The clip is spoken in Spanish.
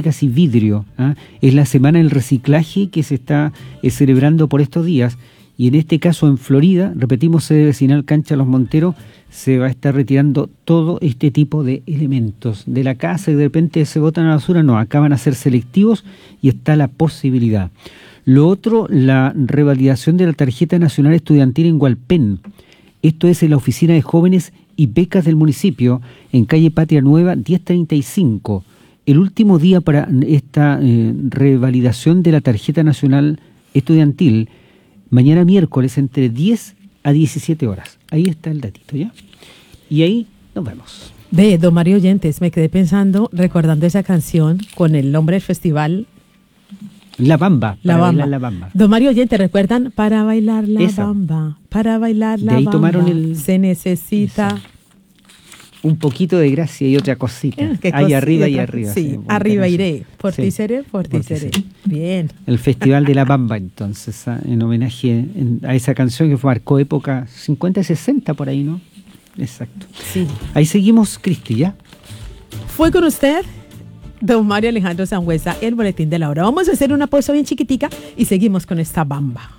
plásticas y vidrio. Es la semana del reciclaje que se está celebrando por estos días. Y en este caso en Florida, repetimos, sede vecinal Cancha Los Monteros, se va a estar retirando todo este tipo de elementos de la casa y de repente se botan a la basura. No, acá van a ser selectivos y está la posibilidad. Lo otro, la revalidación de la tarjeta nacional estudiantil en Hualpén. Esto es en la oficina de jóvenes y becas del municipio, en calle Patria Nueva, 1035. El último día para esta revalidación de la tarjeta nacional estudiantil, mañana miércoles, entre 10 a 17 horas. Ahí está el datito, ¿ya? Y ahí nos vemos. Ve, don Mario Oyentes, me quedé pensando, recordando esa canción con el nombre del festival. La Bamba. La Bamba. Bailar la Bamba. Don Mario Oyentes, ¿recuerdan? Para bailar la Esa. Bamba, para bailar la De ahí Bamba, tomaron el... se necesita... Esa. Un poquito de gracia y otra cosita. ¿Qué Ahí cosa? arriba y arriba. Sí, arriba iré. Por ti Sí. seré, por ti seré. Bien. El Festival de la Bamba, entonces, en homenaje a esa canción que marcó época 50 y 60 por ahí, ¿no? Exacto. Sí. Ahí seguimos, Cristi, ¿ya? Fue con usted, don Mario Alejandro Sangüesa, el boletín de la hora. Vamos a hacer una pausa bien chiquitica y seguimos con esta Bamba.